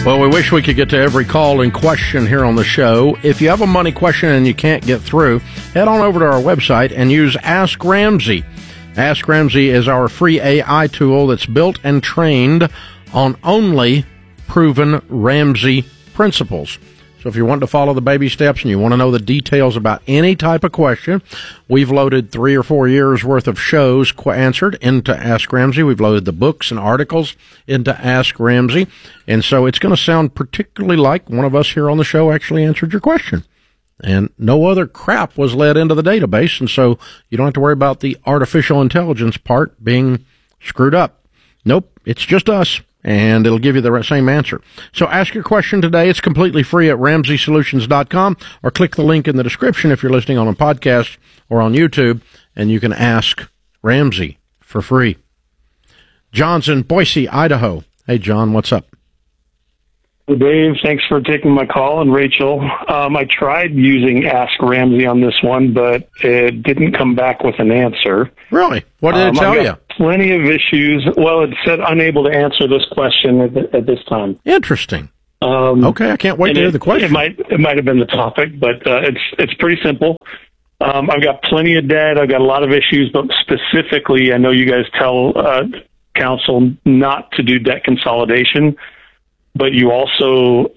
Well, we wish we could get to every call and question here on the show. If you have a money question and you can't get through, head on over to our website and use Ask Ramsey. Ask Ramsey is our free AI tool that's built and trained on only proven Ramsey principles. So if you want to follow the baby steps and you want to know the details about any type of question, we've loaded 3 or 4 years worth of shows answered into Ask Ramsey. We've loaded the books and articles into Ask Ramsey. And so it's going to sound particularly like one of us here on the show actually answered your question. And no other crap was led into the database. And so you don't have to worry about the artificial intelligence part being screwed up. Nope, it's just us. And it'll give you the same answer. So ask your question today. It's completely free at RamseySolutions.com, or click the link in the description if you're listening on a podcast or on YouTube, and you can ask Ramsey for free. John's in Boise, Idaho. Hey, John, what's up? Hey, Dave, thanks for taking my call. And Rachel, I tried using Ask Ramsey on this one, but it didn't come back with an answer. Really? What did it tell you? Plenty of issues. Well, it said unable to answer this question at this time. Interesting. Okay, I can't wait to hear the question. It might have been the topic, but it's pretty simple. I've got plenty of debt. I've got a lot of issues, but specifically, I know you guys tell counsel not to do debt consolidation, but you also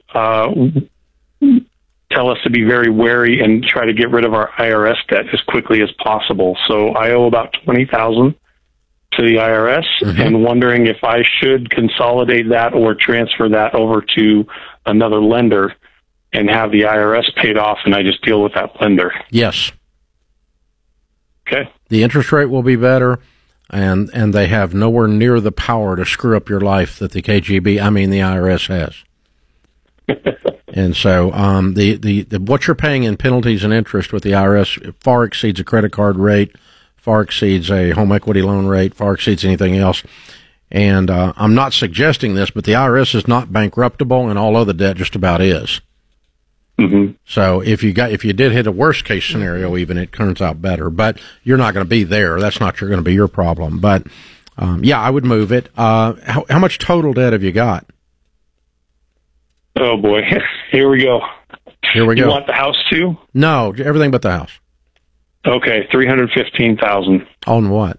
tell us to be very wary and try to get rid of our IRS debt as quickly as possible. So I owe about $20,000 to the IRS, and wondering if I should consolidate that or transfer that over to another lender and have the IRS paid off, and I just deal with that lender. Yes. Okay. The interest rate will be better, and they have nowhere near the power to screw up your life that the IRS has. And so the what you're paying in penalties and interest with the IRS far exceeds a credit card rate, far exceeds a home equity loan rate, far exceeds anything else. And I'm not suggesting this, but the IRS is not bankruptable, and all other debt just about is. So if you did hit a worst case scenario, even it turns out better. But you're not going to be there. That's not going to be your problem. But yeah, I would move it. How much total debt have you got? Oh boy, here we go. Here we go. You want the house too? No, everything but the house. Okay, $315,000. On what?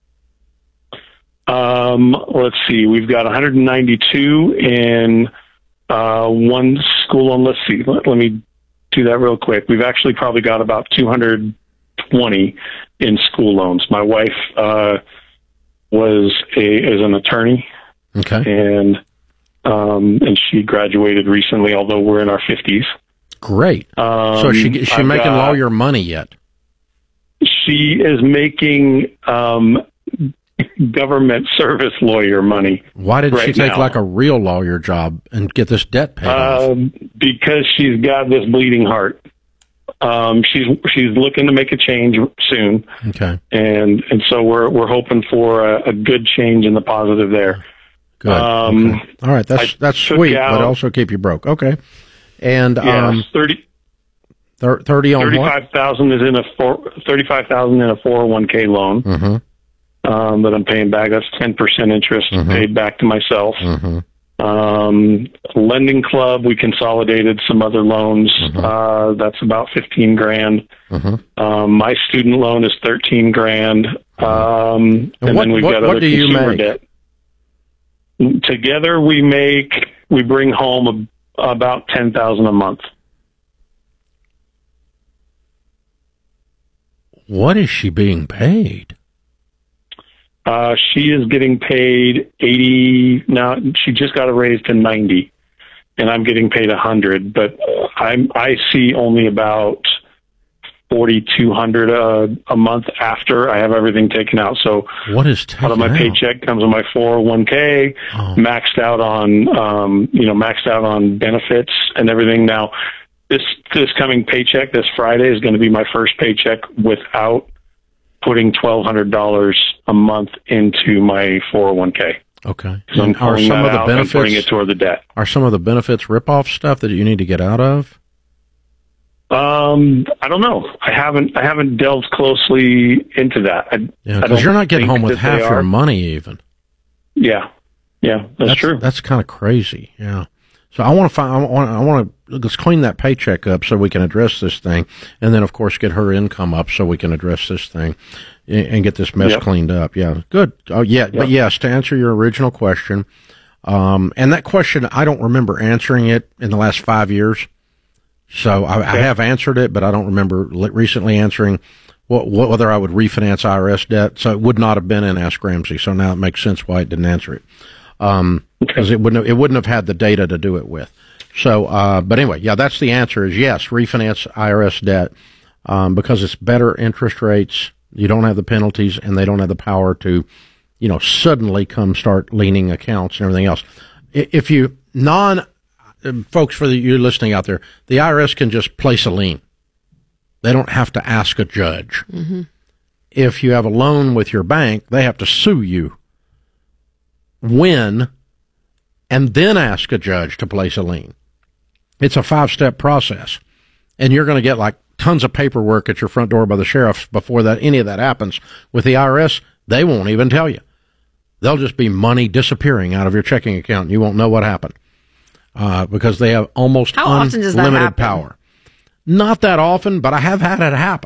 Let's see. We've got 192 in one school loan. Let's see. Let me do that real quick. We've actually probably got about 220 in school loans. My wife is an attorney. Okay. And she graduated recently, although we're in our 50s. Great. So is she making lawyer money yet? She is making government service lawyer money. Why didn't she take now. like a real lawyer job and get this debt paid off? Because she's got this bleeding heart. She's looking to make a change soon. Okay. And so we're hoping for a good change in the positive there. Good. Okay. All right, that's sweet, but also keep you broke. Okay. And 30 on 35,000 is in a 35,000 in a 401k loan that I'm paying back. That's 10% interest paid back to myself. Lending club, we consolidated some other loans. That's about $15,000. My student loan is $13,000. And then we've got other consumer debt. Together we bring home about $10,000 a month. What is she being paid? She is getting paid 80 now. She just got a raise to 90, and I'm getting paid 100. But I see only about 4,200 a month after I have everything taken out. So what is taken out of my paycheck comes on my 401k, maxed out on benefits and everything. Now, this coming paycheck, this Friday, is going to be my first paycheck without putting $1,200 a month into my 401k. Okay. And are some of the benefits putting it toward the debt? Are some of the benefits rip-off stuff that you need to get out of? I don't know. I haven't delved closely into that. Because you're not getting home with half your money even. Yeah, that's true. That's kind of crazy. Yeah. So I want to let's clean that paycheck up so we can address this thing, and then of course get her income up so we can address this thing and get this mess cleaned up. Yeah, good. Oh yeah, but yes, to answer your original question, and that question I don't remember answering it in the last 5 years. So I have answered it, but I don't remember recently answering whether I would refinance IRS debt. So it would not have been in Ask Ramsey. So now it makes sense why it didn't answer it. Because it wouldn't have had the data to do it with. So, but anyway, yeah, that's the answer is yes, refinance IRS debt, because it's better interest rates. You don't have the penalties and they don't have the power to, suddenly come start leaning accounts and everything else. If you folks for you listening out there, the IRS can just place a lien. They don't have to ask a judge. Mm-hmm. If you have a loan with your bank, they have to sue you, win, and then ask a judge to place a lien. It's a 5-step process, and you're going to get like tons of paperwork at your front door by the sheriff before any of that happens. With the IRS, they won't even tell you. They'll just be money disappearing out of your checking account, and you won't know what happened because they have almost unlimited power. Not that often, but I have had it happen.